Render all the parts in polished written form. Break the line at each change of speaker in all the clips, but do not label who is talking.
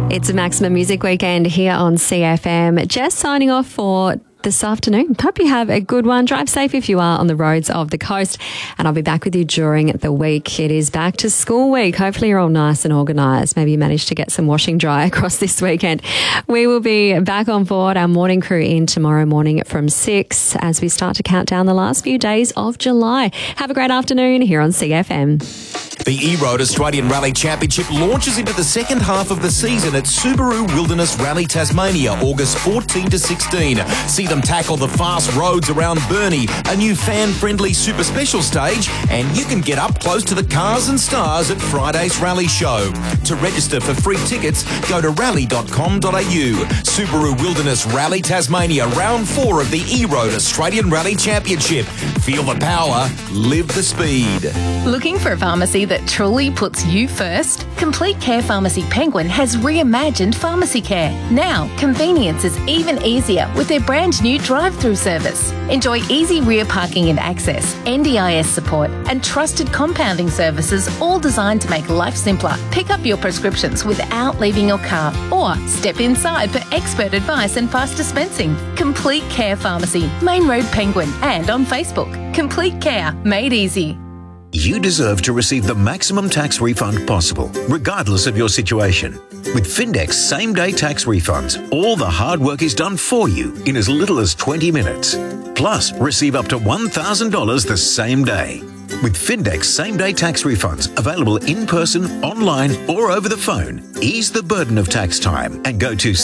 It's a Maximum Music Weekend here on CFM. Just signing off for this afternoon. Hope you have a good one. Drive safe if you are on the roads of the coast. And I'll be back with you during the week. It is back to school week. Hopefully you're all nice and organised. Maybe you managed to get some washing dry across this weekend. We will be back on board, our morning crew in tomorrow morning from 6 as we start to count down the last few days of July. Have a great afternoon here on CFM.
The E-Road Australian Rally Championship launches into the second half of the season at Subaru Wilderness Rally Tasmania, August 14 to 16. See them tackle the fast roads around Burnie, a new fan-friendly super special stage, and you can get up close to the cars and stars at Friday's rally show. To register for free tickets, go to rally.com.au. Subaru Wilderness Rally Tasmania, round 4 of the E-Road Australian Rally Championship. Feel the power, live the speed.
Looking for a pharmacy that truly puts you first? Complete Care Pharmacy Penguin has reimagined pharmacy care. Now, convenience is even easier with their brand new drive-through service. Enjoy easy rear parking and access, NDIS support, and trusted compounding services, all designed to make life simpler. Pick up your prescriptions without leaving your car, or step inside for expert advice and fast dispensing. Complete Care Pharmacy, Main Road Penguin, and on Facebook. Complete Care, made easy.
You deserve to receive the maximum tax refund possible, regardless of your situation. With Findex same-day tax refunds, all the hard work is done for you in as little as 20 minutes. Plus, receive up to $1,000 the same day. With Findex same-day tax refunds available in person, online or over the phone, ease the burden of tax time and go to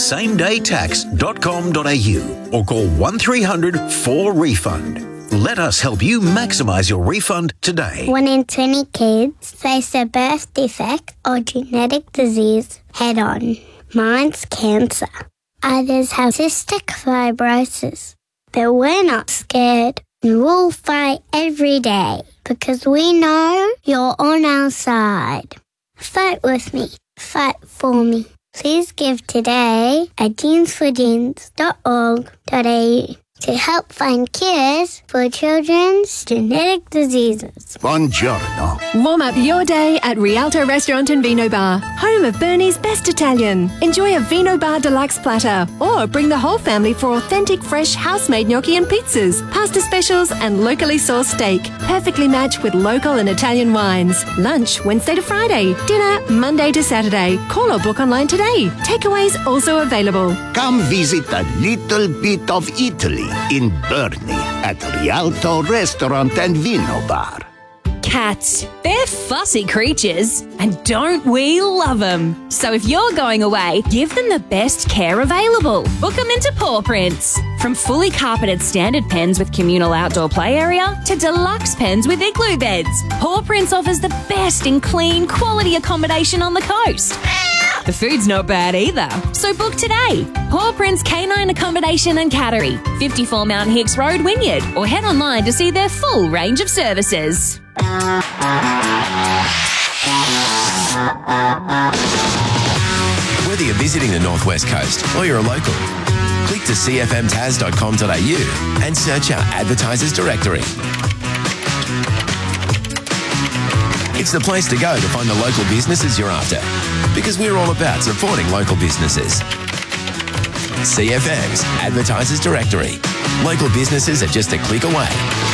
samedaytax.com.au or call 1300 4REFUND. Let us help you maximise your refund today.
1 in 20 kids face a birth defect or genetic disease head-on. Mine's cancer. Others have cystic fibrosis. But we're not scared. We'll fight every day because we know you're on our side. Fight with me. Fight for me. Please give today at jeansforjeans.org.au to help find cures for children's genetic diseases.
Buongiorno.
Warm up your day at Rialto Restaurant and Vino Bar, home of Burnie's best Italian. Enjoy a Vino Bar deluxe platter or bring the whole family for authentic fresh house-made gnocchi and pizzas, pasta specials and locally sourced steak, perfectly matched with local and Italian wines. Lunch Wednesday to Friday, dinner Monday to Saturday. Call or book online today. Takeaways also available.
Come visit a little bit of Italy in Burnie at Rialto Restaurant and Vino Bar.
Cats. They're fussy creatures, and don't we love them? So if you're going away, give them the best care available. Book them into Paw Prints. From fully carpeted standard pens with communal outdoor play area to deluxe pens with igloo beds, Paw Prints offers the best in clean, quality accommodation on the coast. The food's not bad either, so book today. Paw Prints Canine Accommodation and Cattery, 54 Mount Hicks Road, Wynyard, or head online to see their full range of services.
Whether you're visiting the Northwest Coast or you're a local, click to cfmtas.com.au and search our advertisers directory. It's the place to go to find the local businesses you're after, because we're all about supporting local businesses. CFM's Advertisers Directory. Local businesses are just a click away.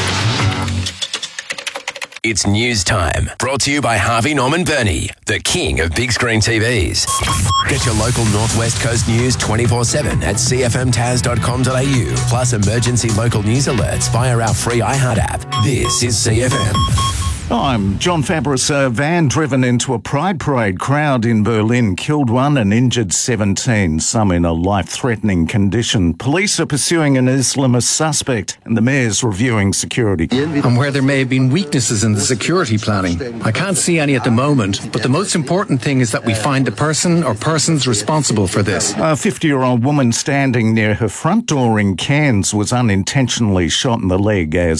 It's news time. Brought to you by Harvey Norman Burnie, the king of big screen TVs. Get your local Northwest Coast news 24/7 at cfmtas.com.au, plus emergency local news alerts via our free iHeart app. This is CFM.
I'm John Fabris. A van driven into a Pride Parade crowd in Berlin killed 1 and injured 17, some in a life-threatening condition. Police are pursuing an Islamist suspect and the mayor's reviewing security.
And where there may have been weaknesses in the security planning. I can't see any at the moment, but the most important thing is that we find the person or persons responsible for this.
A 50-year-old woman standing near her front door in Cairns was unintentionally shot in the leg as